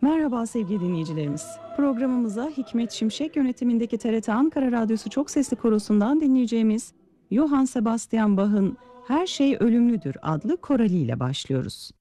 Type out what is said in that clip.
Merhaba sevgili dinleyicilerimiz. Programımıza Hikmet Şimşek yönetimindeki TRT Ankara Radyosu Çok Sesli Korosu'ndan dinleyeceğimiz Johann Sebastian Bach'ın Her Şey Ölümlüdür adlı korali ile başlıyoruz.